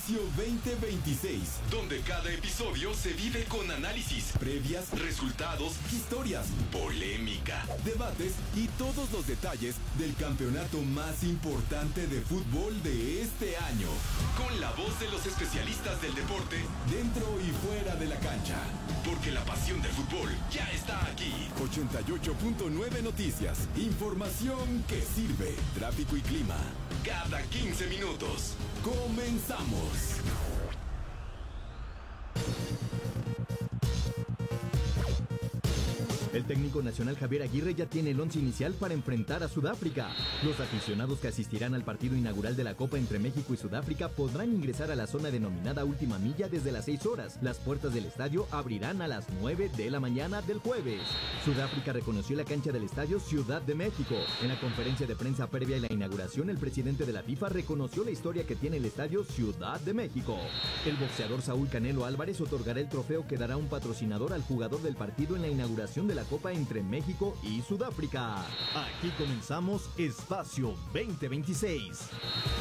Espacio 2026, donde cada episodio se vive con análisis, previas, resultados, historias, polémica, debates y todos los detalles del campeonato más importante de fútbol de este año. Con la voz de los especialistas del deporte, dentro y fuera de la cancha. Porque la pasión del fútbol ya está aquí. 88.9 Noticias. Información que sirve. Tráfico y clima. Cada 15 minutos. ¡Comenzamos! El técnico nacional Javier Aguirre ya tiene el once inicial para enfrentar a Sudáfrica. Los aficionados que asistirán al partido inaugural de la Copa entre México y Sudáfrica podrán ingresar a la zona denominada Última Milla desde las 6 horas. Las puertas del estadio abrirán a las 9 de la mañana del jueves. Sudáfrica reconoció la cancha del estadio Ciudad de México. En la conferencia de prensa previa a la inauguración, el presidente de la FIFA reconoció la historia que tiene el estadio Ciudad de México. El boxeador Saúl Canelo Álvarez otorgará el trofeo que dará un patrocinador al jugador del partido en la inauguración de la Copa entre México y Sudáfrica. Aquí comenzamos Espacio 2026.